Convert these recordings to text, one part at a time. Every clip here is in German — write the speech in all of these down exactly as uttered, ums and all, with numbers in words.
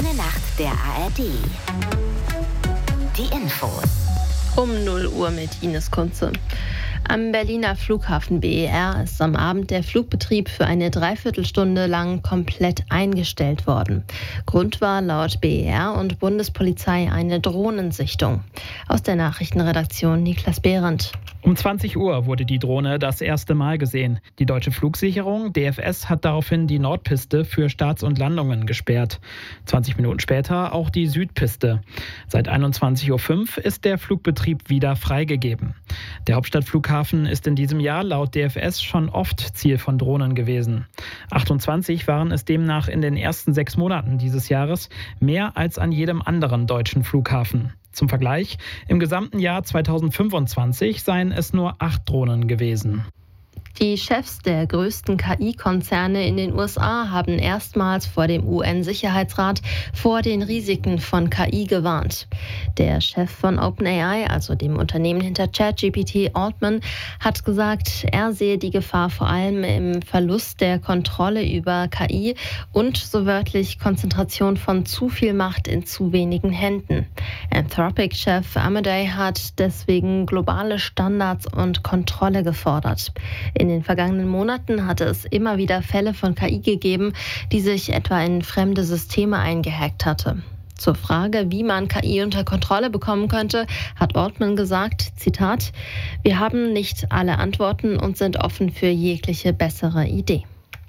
junge Nacht der A R D. Die Infos. Um null Uhr mit Ines Kunze. Am Berliner Flughafen B E R ist am Abend der Flugbetrieb für eine Dreiviertelstunde lang komplett eingestellt worden. Grund war laut B E R und Bundespolizei eine Drohnensichtung. Aus der Nachrichtenredaktion Niklas Behrendt. Um zwanzig Uhr wurde die Drohne das erste Mal gesehen. Die Deutsche Flugsicherung, D F S, hat daraufhin die Nordpiste für Starts und Landungen gesperrt. zwanzig Minuten später auch die Südpiste. Seit einundzwanzig Uhr fünf ist der Flugbetrieb wieder freigegeben. Der Hauptstadtflughafen ist in diesem Jahr laut D F S schon oft Ziel von Drohnen gewesen. achtundzwanzig waren es demnach in den ersten sechs Monaten dieses Jahres, mehr als an jedem anderen deutschen Flughafen. Zum Vergleich, im gesamten Jahr zweitausendfünfundzwanzig seien es nur acht Drohnen gewesen. Die Chefs der größten K I-Konzerne in den U S A haben erstmals vor dem U N-Sicherheitsrat vor den Risiken von K I gewarnt. Der Chef von OpenAI, also dem Unternehmen hinter ChatGPT, Altman, hat gesagt, er sehe die Gefahr vor allem im Verlust der Kontrolle über K I und so wörtlich Konzentration von zu viel Macht in zu wenigen Händen. Anthropic-Chef Amadei hat deswegen globale Standards und Kontrolle gefordert. In den vergangenen Monaten hatte es immer wieder Fälle von K I gegeben, die sich etwa in fremde Systeme eingehackt hatte. Zur Frage, wie man K I unter Kontrolle bekommen könnte, hat Altman gesagt, Zitat, wir haben nicht alle Antworten und sind offen für jegliche bessere Idee.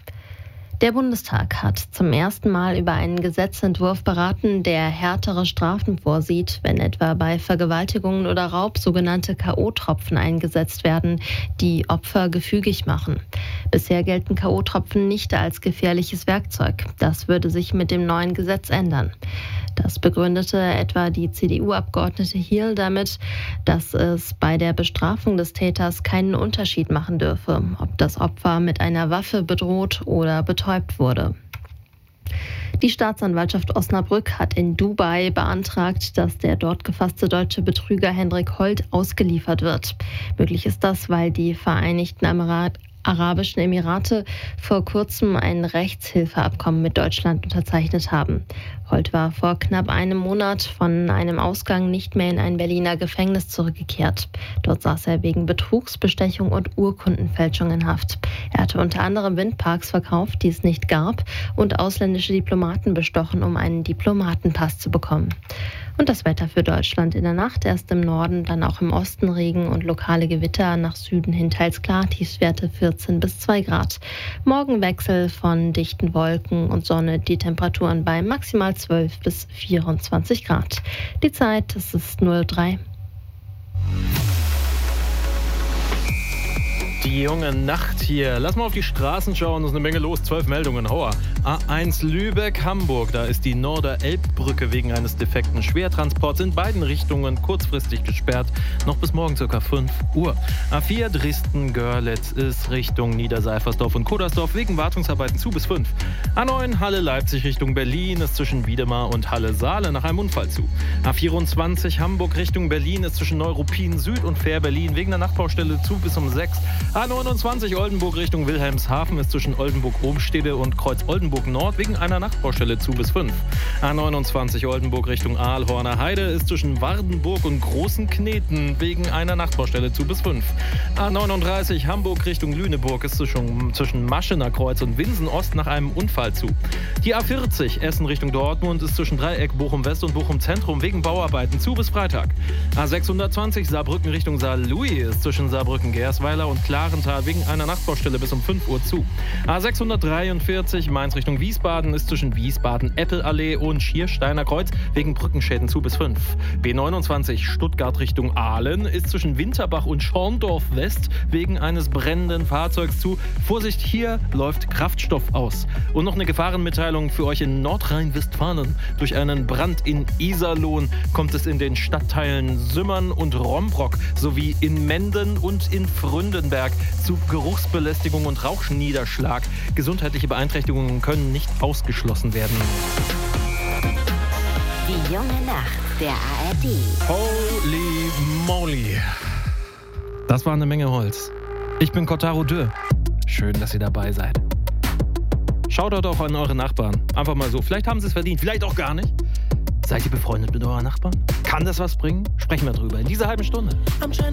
Der Bundestag hat zum ersten Mal über einen Gesetzentwurf beraten, der härtere Strafen vorsieht, wenn etwa bei Vergewaltigungen oder Raub sogenannte K O-Tropfen eingesetzt werden, die Opfer gefügig machen. Bisher gelten K O-Tropfen nicht als gefährliches Werkzeug. Das würde sich mit dem neuen Gesetz ändern. Das begründete etwa die C D U-Abgeordnete Hiel damit, dass es bei der Bestrafung des Täters keinen Unterschied machen dürfe, ob das Opfer mit einer Waffe bedroht oder betäubt wurde. Die Staatsanwaltschaft Osnabrück hat in Dubai beantragt, dass der dort gefasste deutsche Betrüger Hendrik Holt ausgeliefert wird. Möglich ist das, weil die Vereinigten Emirate Arabischen Emirate vor kurzem ein Rechtshilfeabkommen mit Deutschland unterzeichnet haben. Holt war vor knapp einem Monat von einem Ausgang nicht mehr in ein Berliner Gefängnis zurückgekehrt. Dort saß er wegen Betrugs, Bestechung und Urkundenfälschung in Haft. Er hatte unter anderem Windparks verkauft, die es nicht gab, und ausländische Diplomaten bestochen, um einen Diplomatenpass zu bekommen. Und das Wetter für Deutschland in der Nacht, erst im Norden, dann auch im Osten Regen und lokale Gewitter, nach Süden hin teils klar, Tiefstwerte vierzehn bis zwei Grad. Morgen Wechsel von dichten Wolken und Sonne, die Temperaturen bei maximal zwölf bis vierundzwanzig Grad. Die Zeit, es ist null drei. Die junge Nacht hier. Lass mal auf die Straßen schauen, es ist eine Menge los. Zwölf Meldungen, Hauer. A eins Lübeck-Hamburg, da ist die Norder-Elbbrücke wegen eines defekten Schwertransports in beiden Richtungen kurzfristig gesperrt. Noch bis morgen ca. fünf Uhr. A vier Dresden-Görlitz ist Richtung Niederseifersdorf und Kodersdorf wegen Wartungsarbeiten zu bis fünf. A neun Halle-Leipzig Richtung Berlin ist zwischen Wiedemar und Halle-Saale nach einem Unfall zu. A vierundzwanzig Hamburg Richtung Berlin ist zwischen Neuruppin Süd und Fähr-Berlin wegen der Nachbaustelle zu bis um sechs. A neunundzwanzig Oldenburg Richtung Wilhelmshaven ist zwischen Oldenburg-Ohmstede und Kreuz-Oldenburg Nord wegen einer Nachtbaustelle zu bis fünf. A neunundzwanzig Oldenburg Richtung Aalhorner Heide ist zwischen Wardenburg und Großen Kneten wegen einer Nachtbaustelle zu bis fünf. A neununddreißig Hamburg Richtung Lüneburg ist zwischen, zwischen Maschener Kreuz und Winsen Ost nach einem Unfall zu. Die A vierzig Essen Richtung Dortmund ist zwischen Dreieck Bochum West und Bochum Zentrum wegen Bauarbeiten zu bis Freitag. A sechshundertzwanzig Saarbrücken Richtung Saarlouis ist zwischen Saarbrücken-Gersweiler und Klarental wegen einer Nachtbaustelle bis um fünf Uhr zu. A sechshundertdreiundvierzig Mainz Richtung Wiesbaden ist zwischen Wiesbaden-Eppelallee und Schiersteiner Kreuz wegen Brückenschäden zu bis fünf. B neunundzwanzig Stuttgart Richtung Aalen ist zwischen Winterbach und Schorndorf West wegen eines brennenden Fahrzeugs zu. Vorsicht, hier läuft Kraftstoff aus. Und noch eine Gefahrenmitteilung für euch in Nordrhein-Westfalen. Durch einen Brand in Iserlohn kommt es in den Stadtteilen Sümmern und Rombrock sowie in Menden und in Fründenberg zu Geruchsbelästigung und Rauchniederschlag. Gesundheitliche Beeinträchtigungen können nicht ausgeschlossen werden. Die junge Nacht der A R D. Holy moly. Das war eine Menge Holz. Ich bin Kotaro Dö. Schön, dass ihr dabei seid. Schaut auch an eure Nachbarn. Einfach mal so. Vielleicht haben sie es verdient, vielleicht auch gar nicht. Seid ihr befreundet mit euren Nachbarn? Kann das was bringen? Sprechen wir drüber in dieser halben Stunde.